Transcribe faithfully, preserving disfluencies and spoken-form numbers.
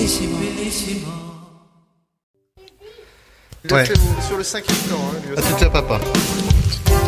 Il a fait sur le cinquième temps. Hein, à tout à papa.